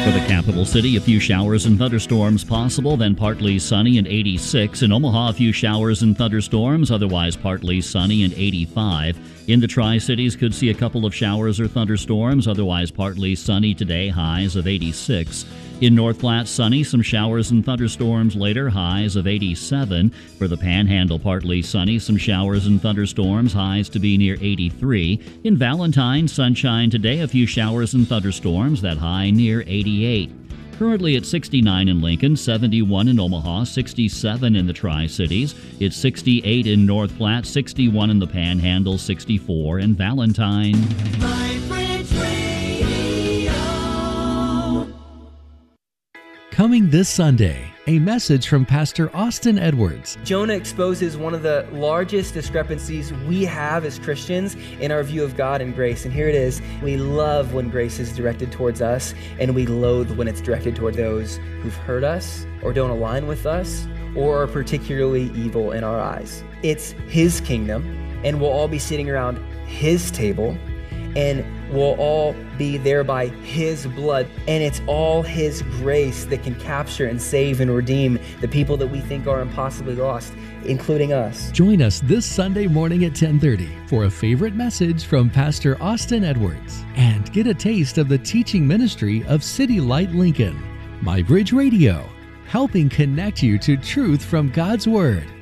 For the capital city, a few showers and thunderstorms possible, then partly sunny and 86. In Omaha, a few showers and thunderstorms, otherwise partly sunny and 85. In the Tri-Cities, could see a couple of showers or thunderstorms, otherwise partly sunny today, highs of 86. In North Platte, sunny, some showers and thunderstorms later, highs of 87. For the Panhandle, partly sunny, some showers and thunderstorms, highs to be near 83. In Valentine, sunshine today, a few showers and thunderstorms, that high near 88. Currently at 69 in Lincoln, 71 in Omaha, 67 in the Tri-Cities. It's 68 in North Platte, 61 in the Panhandle, 64 in Valentine. Coming this Sunday, a message from Pastor Austin Edwards. Jonah exposes one of the largest discrepancies we have as Christians in our view of God and grace. And here it is. We love when grace is directed towards us, and we loathe when it's directed toward those who've hurt us or don't align with us or are particularly evil in our eyes. It's His kingdom, and we'll all be sitting around His table, and we'll all be there by His blood. And it's all His grace that can capture and save and redeem the people that we think are impossibly lost, including us. Join us this Sunday morning at 10:30 for a favorite message from Pastor Austin Edwards, and get a taste of the teaching ministry of City Light Lincoln. MyBridge Radio, helping connect you to truth from God's Word.